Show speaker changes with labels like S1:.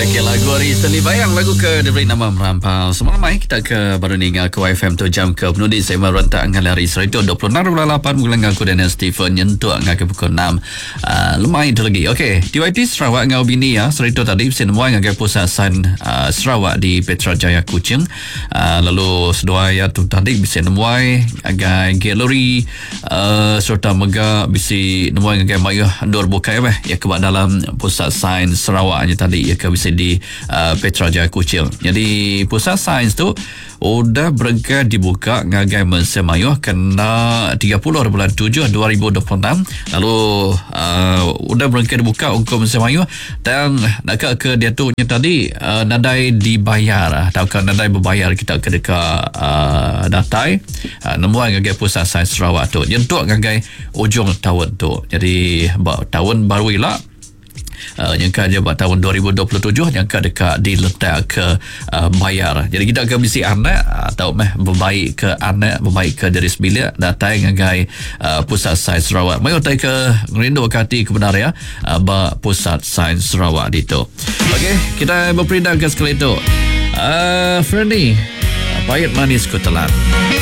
S1: Okey, lagu recently bayang lagu ke diberi nama Merampau. Semalam mai kita ke baru ni ke YFM tu jam ke penulis saya merentak dengan hari Serito 26.8 bulan aku dan Stephen nyentuh ngah ke pukul 6. Lumai itu lagi. Okey, TYT Sarawak ngau bini ya. Serito tadi sen muai ngah ke pusat sain Sarawak di Petrajaya Kuching. Lalu sedua ya tu tadi bisa muai agak galeri serta mega bisi muai ngah mai ndor bukai ya ke dalam pusat sain Sarawaknya tadi ya ke bisa di Petrajaya Kuching. Jadi pusat sains tu udah bergerak dibuka ngagai mensemayuh kena 30 bulan 7 2026. Lalu udah bergerak dibuka untuk mensemayuh dan nak ke dia tu tadi nadai dibayar atau kan nadai berbayar kita ke dekat datai nombor ngagai pusat sains Sarawak tu nyentuh ngagai ujung tahun tu. Jadi tahun baru lah yang kerja buat tahun 2027 yang dekat diletak ke bayar. Jadi kita akan mesti anak atau berbaik ke anak, berbaik ke diri sendiri datang ngagai pusat sains Sarawak. Mai utai ke ngerindu kati kebenar ya pusat sains Sarawak itu. Okey, kita berperindah ke sekali itu. Fernie, pahit manis ku telan.